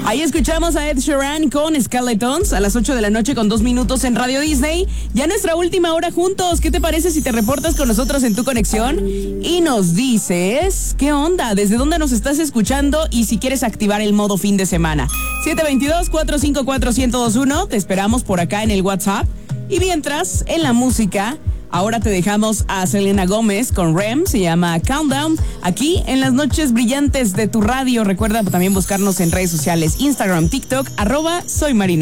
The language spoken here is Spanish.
Ahí escuchamos a Ed Sheeran con Skeletons a las 8 de la noche con 2 minutos en Radio Disney. Ya nuestra última hora juntos. ¿Qué te parece si te reportas con nosotros en tu conexión y nos dices qué onda, desde dónde nos estás escuchando y si quieres activar el modo fin de semana? 722-454-1021. Te esperamos por acá en el WhatsApp. Y mientras, en la música, ahora te dejamos a Selena Gómez con Rem, se llama Countdown, aquí en las noches brillantes de tu radio. Recuerda también buscarnos en redes sociales, Instagram, TikTok, @soymarina.